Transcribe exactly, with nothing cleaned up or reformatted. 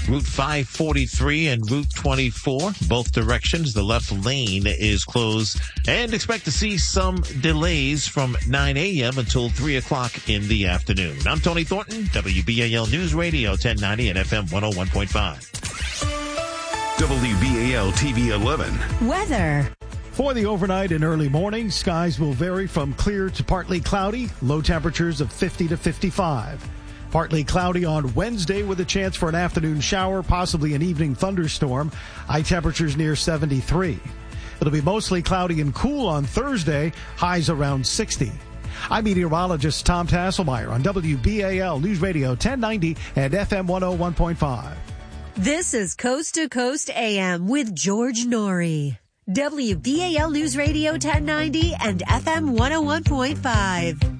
Route five forty-three and Route twenty-four, both directions. The left lane is closed, and expect to see some delays from nine a.m. until three o'clock in the afternoon. I'm Tony Thornton, W B A L News Radio ten ninety and F M one oh one point five. W B A L T V eleven. Weather. For the overnight and early morning, skies will vary from clear to partly cloudy, low temperatures of fifty to fifty-five. Partly cloudy on Wednesday with a chance for an afternoon shower, possibly an evening thunderstorm. High temperatures near seventy-three. It'll be mostly cloudy and cool on Thursday, highs around sixty. I'm meteorologist Tom Tasselmeyer on W B A L News Radio ten ninety and F M one oh one point five. This is Coast to Coast A M with George Norrie. W B A L News Radio ten ninety and F M one oh one point five.